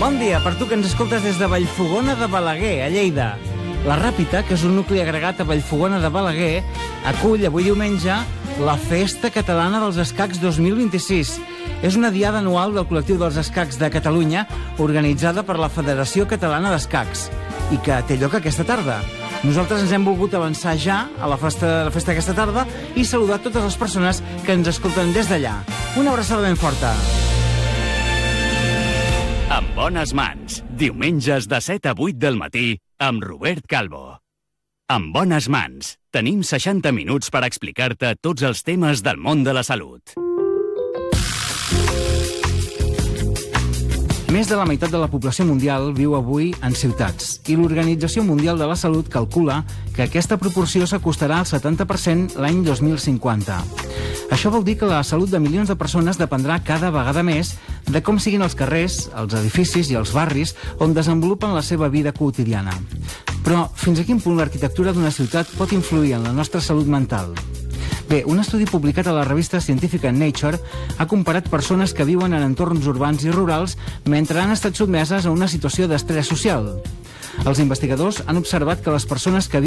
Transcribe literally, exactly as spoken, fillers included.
Bon dia per tu que ens escoltes des de Vallfogona de Balaguer, a Lleida. La Ràpita, que és un nucli agregat a Vallfogona de Balaguer, acull avui diumenge la Festa Catalana dels Escacs dos mil vint-i-sis. És una diada anual del col·lectiu dels escacs de Catalunya, organitzada per la Federació Catalana d'Escacs, i que té lloc aquesta tarda. Nosaltres ens hem volgut avançar ja a la festa, la festa aquesta tarda i saludar totes les persones que ens escolten des d'allà. Una abraçada ben forta. En bones mans, diumenges de set a vuit del matí, amb Robert Calvo. En bones mans, tenim seixanta minuts per explicar-te tots els temes del món de la salut. Més de la meitat de la població mundial viu avui en ciutats i l'Organització Mundial de la Salut calcula que aquesta proporció s'acostarà al setanta per cent l'any dos mil cinquanta. Això vol dir que la salut de milions de persones dependrà cada vegada més de com siguin els carrers, els edificis i els barris on desenvolupen la seva vida quotidiana. Però fins a quin punt l'arquitectura d'una ciutat pot influir en la nostra salut mental? Bé, un estudi publicat a la revista científica Nature ha comparat persones que viuen en entorns urbans i rurals mentre han estat sotmeses a una situació d'estrès social. Els investigadors han observat que les persones que